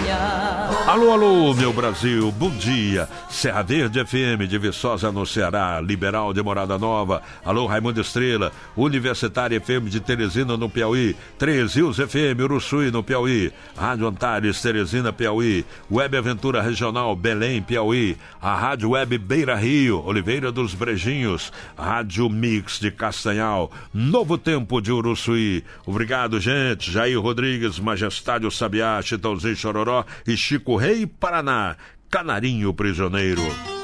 Alô, alô, meu Brasil, bom dia. Serra Verde FM de Viçosa no Ceará, Liberal de Morada Nova. Alô, Raimundo Estrela, Universitária FM de Teresina no Piauí, Três Rios FM Uruçuí no Piauí, Rádio Antares Teresina Piauí, Web Aventura Regional Belém Piauí, a Rádio Web Beira Rio, Oliveira dos Brejinhos, Rádio Mix de Castanhal, Novo Tempo de Uruçuí. Obrigado, gente. Jair Rodrigues, Majestade o Sabiá, Chitãozinho Chororó e Chico Rei Paraná, Canarinho Prisioneiro.